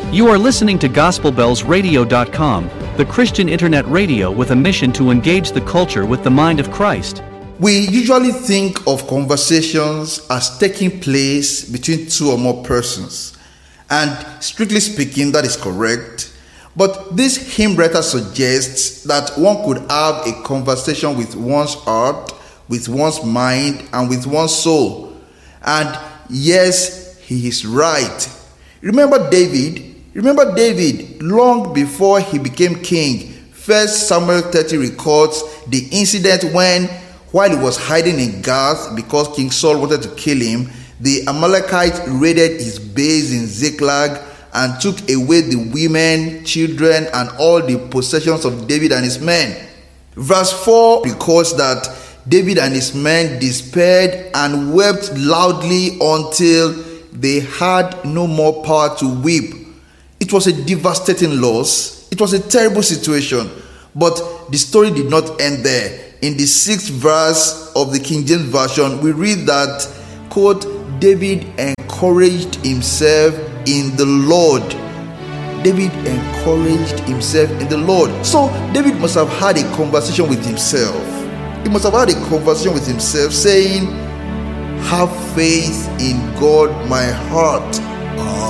You are listening to GospelBellsRadio.com, the Christian internet radio with a mission to engage the culture with the mind of Christ. We usually think of conversations as taking place between two or more persons. And strictly speaking, that is correct. But this hymn writer suggests that one could have a conversation with one's heart, with one's mind, and with one's soul. And yes, he is right. Remember David, long before he became king. 1 Samuel 30 records the incident when, while he was hiding in Gath because King Saul wanted to kill him, the Amalekites raided his base in Ziklag and took away the women, children, and all the possessions of David and his men. Verse 4 records that David and his men despaired and wept loudly until they had no more power to weep. It was a devastating loss. It was a terrible situation. But the story did not end there. In the 6th verse of the King James Version, we read that, quote, David encouraged himself in the Lord. David encouraged himself in the Lord. So David must have had a conversation with himself. He must have had a conversation with himself saying, have faith in God, my heart.